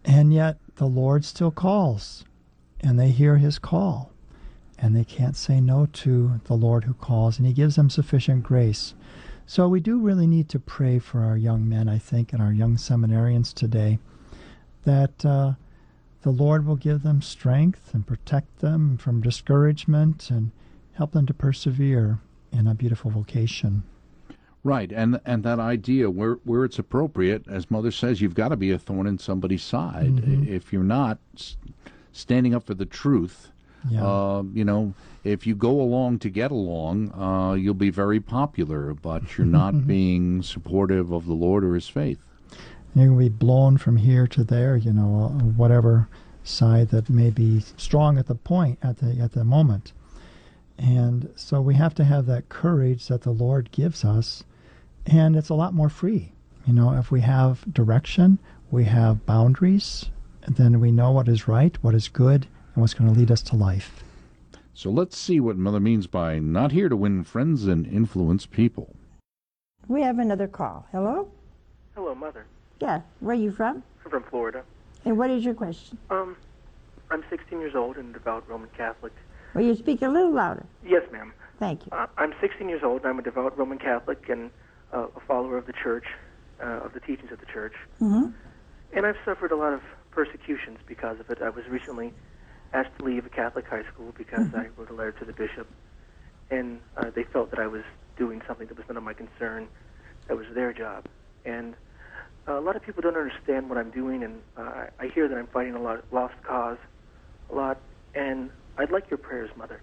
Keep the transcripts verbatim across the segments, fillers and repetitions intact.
And yet the Lord still calls, and they hear his call, and they can't say no to the Lord who calls, and he gives them sufficient grace. So we do really need to pray for our young men, I think, and our young seminarians today, that uh, the Lord will give them strength and protect them from discouragement and help them to persevere in a beautiful vocation. Right, and and that idea, where where it's appropriate, as Mother says, you've got to be a thorn in somebody's side. Mm-hmm. If you're not standing up for the truth, yeah. uh, you know, if you go along to get along, uh, you'll be very popular, but you're not being supportive of the Lord or his faith. You're going to be blown from here to there, you know, whatever side that may be strong at the point, at the at the moment. And so we have to have that courage that the Lord gives us, and it's a lot more free. You know, if we have direction, we have boundaries, and then we know what is right, what is good, and what's going to lead us to life. So let's see what Mother means by not here to win friends and influence people. We have another call. Hello? Hello, Mother. Yeah. Where are you from? I'm from Florida. And what is your question? Um, I'm sixteen years old and a devout Roman Catholic. Will you speak a little louder? Yes, ma'am. Thank you. Uh, I'm sixteen years old and I'm a devout Roman Catholic and uh, a follower of the Church, uh, of the teachings of the Church. Mm-hmm. And I've suffered a lot of persecutions because of it. I was recently asked to leave a Catholic high school because mm-hmm. I wrote a letter to the bishop, and uh, they felt that I was doing something that was none of my concern. That was their job. And uh, a lot of people don't understand what I'm doing, and uh, I hear that I'm fighting a lot, lost cause a lot, and I'd like your prayers, Mother.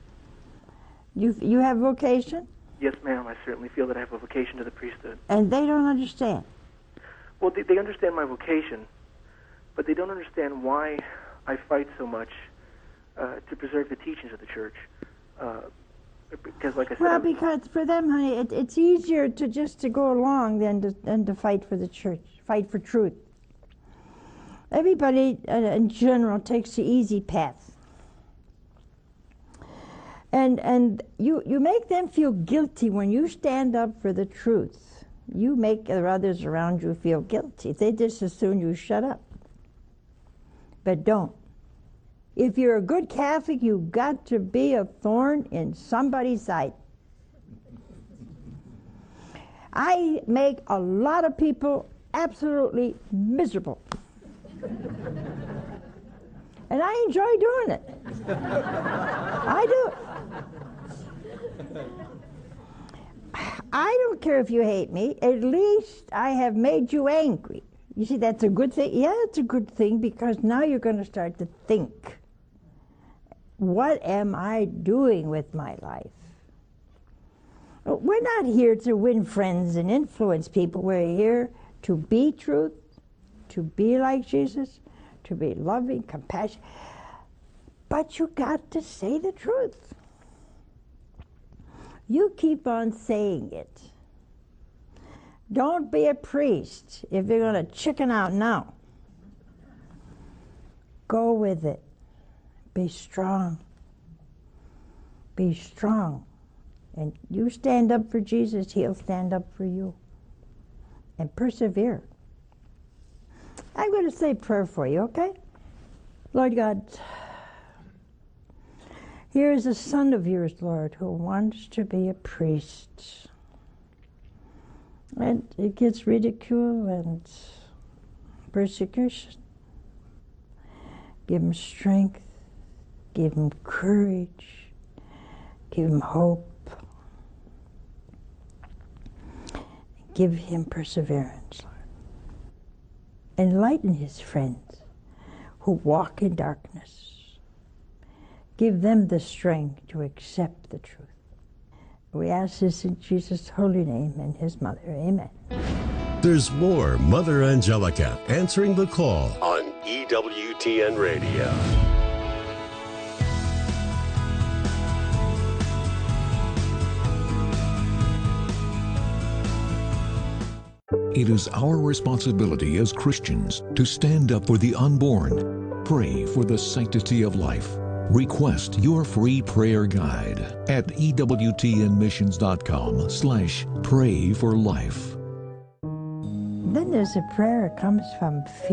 You you have vocation? Yes, ma'am. I certainly feel that I have a vocation to the priesthood. And they don't understand? Well, they, they understand my vocation, but they don't understand why I fight so much uh, to preserve the teachings of the Church. Uh, because, like I said... Well, I'm, because for them, honey, it, it's easier to just to go along than to, than to fight for the Church, fight for truth. Everybody, uh, in general, takes the easy path. And and you, you make them feel guilty when you stand up for the truth. You make the others around you feel guilty. They just as soon you shut up. But don't. If you're a good Catholic, you've got to be a thorn in somebody's side. I make a lot of people absolutely miserable. And I enjoy doing it. I do. I don't care if you hate me. At least I have made you angry. You see, that's a good thing. Yeah, it's a good thing because now you're going to start to think. What am I doing with my life? We're not here to win friends and influence people. We're here to be truth, to be like Jesus, to be loving, compassionate. But you got to say the truth. You keep on saying it. Don't be a priest if you're going to chicken out now. Go with it. Be strong. Be strong. And you stand up for Jesus, he'll stand up for you. And persevere. I'm going to say a prayer for you, okay? Lord God, here is a son of yours, Lord, who wants to be a priest. And it gets ridicule and persecution. Give him strength. Give him courage. Give him hope. Give him perseverance, Lord. Enlighten his friends who walk in darkness. Give them the strength to accept the truth. We ask this in Jesus' holy name and his mother. Amen. There's more Mother Angelica answering the call on E W T N Radio. It is our responsibility as Christians to stand up for the unborn, pray for the sanctity of life. Request your free prayer guide at ewtnmissions.com slash pray for life. Then there's a prayer that comes from